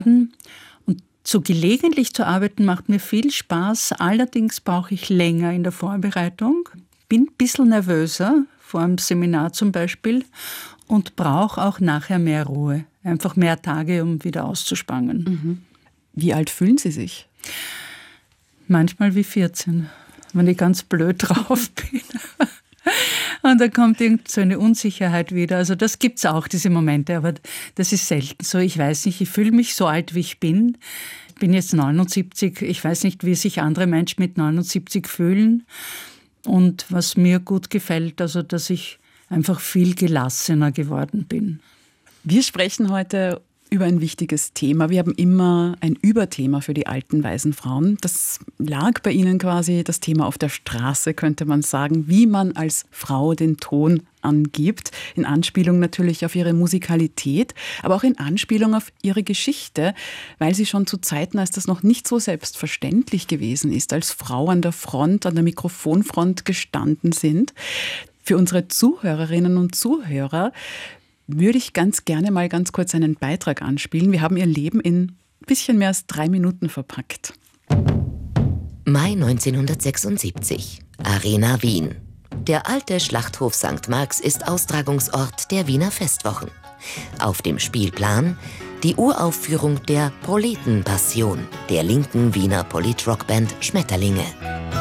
Und so gelegentlich zu arbeiten macht mir viel Spaß. Allerdings brauche ich länger in der Vorbereitung. Bin ein bisschen nervöser, vor einem Seminar zum Beispiel, und brauche auch nachher mehr Ruhe. Einfach mehr Tage, um wieder auszuspannen. Mhm. Wie alt fühlen Sie sich? Manchmal wie 14, wenn ich ganz blöd drauf bin. Und da kommt irgend so eine Unsicherheit wieder. Also das gibt's auch, diese Momente, aber das ist selten so. Ich weiß nicht, ich fühle mich so alt, wie ich bin. Ich bin jetzt 79. Ich weiß nicht, wie sich andere Menschen mit 79 fühlen. Und was mir gut gefällt, also dass ich einfach viel gelassener geworden bin. Wir sprechen heute über ein wichtiges Thema. Wir haben immer ein Überthema für die alten, weisen Frauen. Das lag bei Ihnen quasi, das Thema auf der Straße, könnte man sagen, wie man als Frau den Ton angibt. In Anspielung natürlich auf Ihre Musikalität, aber auch in Anspielung auf Ihre Geschichte, weil Sie schon zu Zeiten, als das noch nicht so selbstverständlich gewesen ist, als Frau an der Front, an der Mikrofonfront gestanden sind. Für unsere Zuhörerinnen und Zuhörer würde ich ganz gerne mal ganz kurz einen Beitrag anspielen. Wir haben Ihr Leben in ein bisschen mehr als 3 Minuten verpackt. Mai 1976, Arena Wien. Der alte Schlachthof St. Marx ist Austragungsort der Wiener Festwochen. Auf dem Spielplan die Uraufführung der Proletenpassion der linken Wiener Politrockband Schmetterlinge.